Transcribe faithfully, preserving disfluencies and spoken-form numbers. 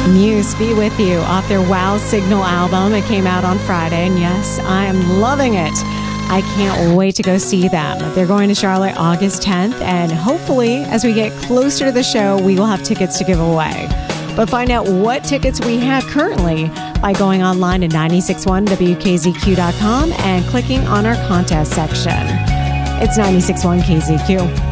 Muse, Be With You, off their Wow Signal album. It came out on Friday, and yes, I am loving it. I can't wait to go see them. They're going to Charlotte August tenth, and hopefully, as we get closer to the show, we will have tickets to give away. But find out what tickets we have currently by going online to nine six one W K Z Q dot com and clicking on our contest section. It's nine six one K Z Q.